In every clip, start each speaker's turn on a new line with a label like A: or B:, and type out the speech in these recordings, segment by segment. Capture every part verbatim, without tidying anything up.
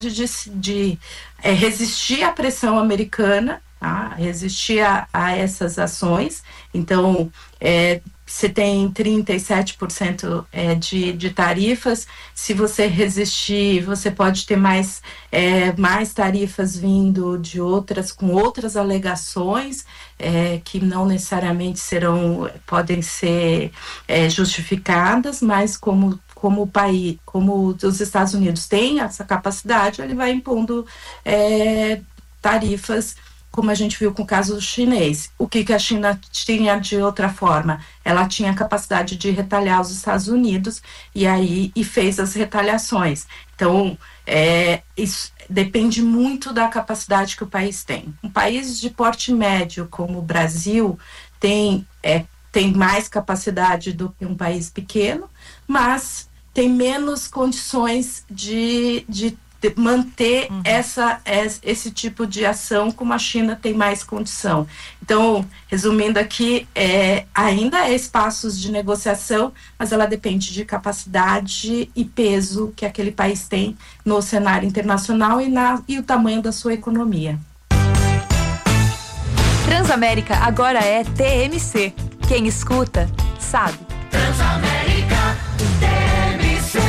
A: de, de é, resistir à pressão americana, tá? Resistir a, a essas ações. Então, é, você tem trinta e sete por cento é, de, de tarifas. Se você resistir, você pode ter mais, é, mais tarifas vindo de outras, com outras alegações, é, que não necessariamente serão, podem ser é, justificadas, mas como, como o país, como os Estados Unidos têm essa capacidade, ele vai impondo é, tarifas, como a gente viu com o caso chinês. O que, que a China tinha de outra forma? Ela tinha a capacidade de retalhar os Estados Unidos e aí e fez as retaliações. Então, é, isso depende muito da capacidade que o país tem. Um país de porte médio como o Brasil tem, é, tem mais capacidade do que um país pequeno, mas tem menos condições de, de manter uhum. essa, esse tipo de ação, como a China tem mais condição. Então, resumindo aqui, é, ainda é espaços de negociação, mas ela depende de capacidade e peso que aquele país tem no cenário internacional e, na, e o tamanho da sua economia.
B: Transamérica agora é T M C. Quem escuta, sabe.
C: Transamérica T M C.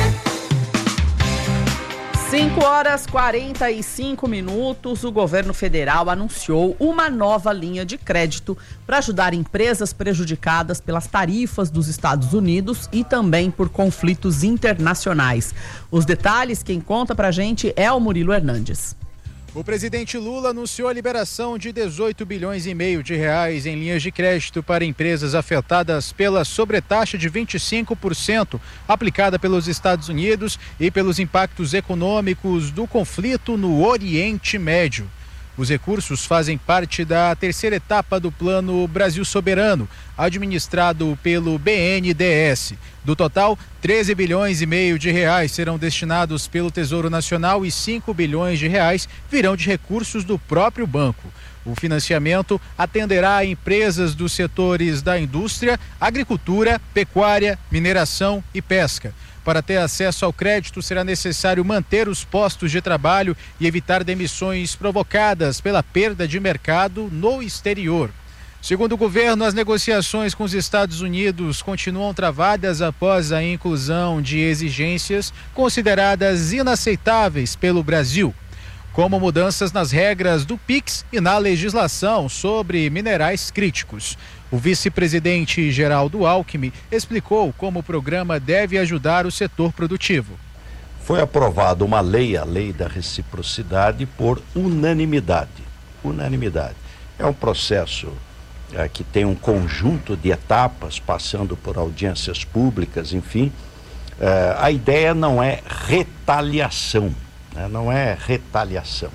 D: cinco horas e quarenta e cinco minutos, o governo federal anunciou uma nova linha de crédito para ajudar empresas prejudicadas pelas tarifas dos Estados Unidos e também por conflitos internacionais. Os detalhes, quem conta pra gente é o Murilo Hernandes.
E: O presidente Lula anunciou a liberação de dezoito bilhões e meio de reais em linhas de crédito para empresas afetadas pela sobretaxa de vinte e cinco por cento aplicada pelos Estados Unidos e pelos impactos econômicos do conflito no Oriente Médio. Os recursos fazem parte da terceira etapa do Plano Brasil Soberano, administrado pelo B N D E S. Do total, treze bilhões e meio de reais serão destinados pelo Tesouro Nacional e cinco bilhões de reais virão de recursos do próprio banco. O financiamento atenderá a empresas dos setores da indústria, agricultura, pecuária, mineração e pesca. Para ter acesso ao crédito, será necessário manter os postos de trabalho e evitar demissões provocadas pela perda de mercado no exterior. Segundo o governo, as negociações com os Estados Unidos continuam travadas após a inclusão de exigências consideradas inaceitáveis pelo Brasil, como mudanças nas regras do PIX e na legislação sobre minerais críticos. O vice-presidente Geraldo Alckmin explicou como o programa deve ajudar o setor produtivo.
F: Foi aprovada uma lei, a lei da reciprocidade, por unanimidade. Unanimidade. É um processo é, que tem um conjunto de etapas, passando por audiências públicas, enfim. É, a ideia não é retaliação, né? Não é retaliação.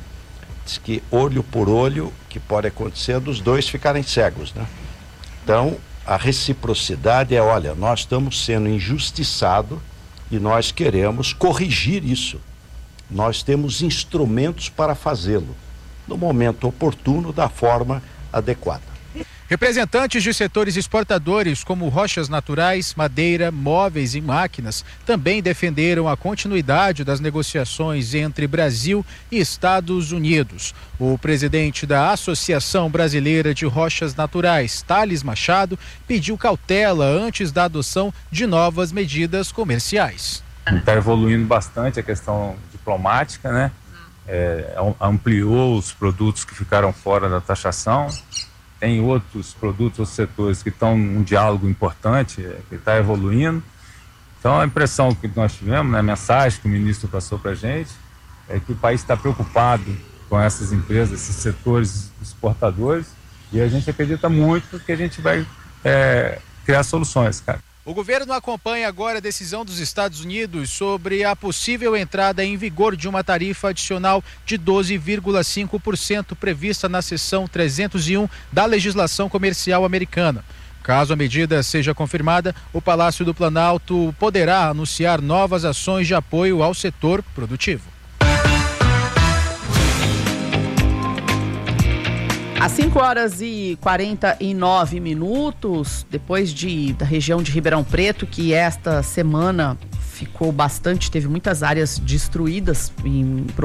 F: Diz que olho por olho, que pode acontecer dos dois ficarem cegos, né? Então, a reciprocidade é, olha, nós estamos sendo injustiçados e nós queremos corrigir isso. Nós temos instrumentos para fazê-lo, no momento oportuno, da forma adequada.
E: Representantes de setores exportadores como rochas naturais, madeira, móveis e máquinas também defenderam a continuidade das negociações entre Brasil e Estados Unidos. O presidente da Associação Brasileira de Rochas Naturais, Thales Machado, pediu cautela antes da adoção de novas medidas comerciais.
G: Está evoluindo bastante a questão diplomática, né? É, ampliou os produtos que ficaram fora da taxação. Tem outros produtos, outros setores que estão num diálogo importante, que está evoluindo. Então, a impressão que nós tivemos, né, a mensagem que o ministro passou para a gente, é que o país está preocupado com essas empresas, esses setores exportadores, e a gente acredita muito que a gente vai é, criar soluções, cara.
E: O governo acompanha agora a decisão dos Estados Unidos sobre a possível entrada em vigor de uma tarifa adicional de doze vírgula cinco por cento prevista na seção trezentos e um da legislação comercial americana. Caso a medida seja confirmada, o Palácio do Planalto poderá anunciar novas ações de apoio ao setor produtivo.
D: Às cinco horas e quarenta e nove minutos, depois de, da região de Ribeirão Preto, que esta semana ficou bastante, teve muitas áreas destruídas em